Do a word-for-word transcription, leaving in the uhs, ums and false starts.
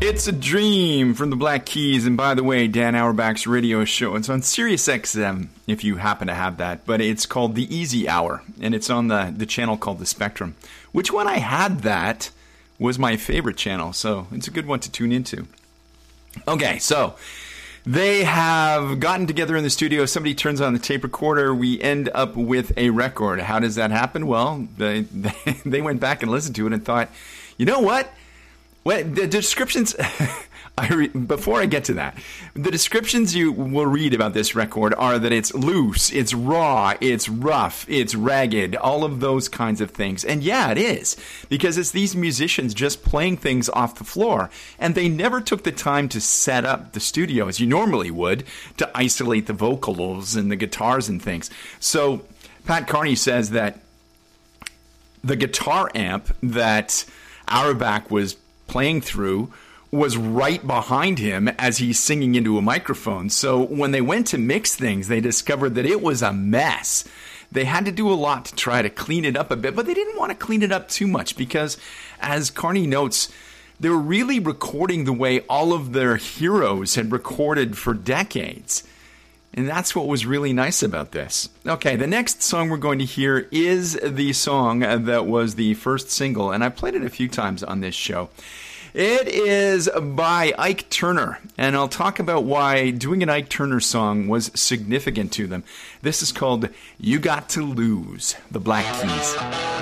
It's a Dream from the Black Keys. And by the way, Dan Auerbach's radio show, it's on Sirius X M if you happen to have that. But it's called The Easy Hour. And it's on the, the channel called The Spectrum. Which when I had that was my favorite channel. So it's a good one to tune into. Okay, so they have gotten together in the studio. Somebody turns on the tape recorder. We end up with a record. How does that happen? Well, they, they, they went back and listened to it and thought, you know what? Well, the descriptions, I re, before I get to that, the descriptions you will read about this record are that it's loose, it's raw, it's rough, it's ragged, all of those kinds of things. And yeah, it is, because it's these musicians just playing things off the floor, and they never took the time to set up the studio as you normally would to isolate the vocals and the guitars and things. So Pat Carney says that the guitar amp that Auerbach was playing through was right behind him as he's singing into a microphone. So when they went to mix things, they discovered that it was a mess. They had to do a lot to try to clean it up a bit, but they didn't want to clean it up too much because, as Carney notes, they were really recording the way all of their heroes had recorded for decades. And that's what was really nice about this. Okay, the next song we're going to hear is the song that was the first single, and I've played it a few times on this show. It is by Ike Turner, and I'll talk about why doing an Ike Turner song was significant to them. This is called You Got to Lose, the Black Keys.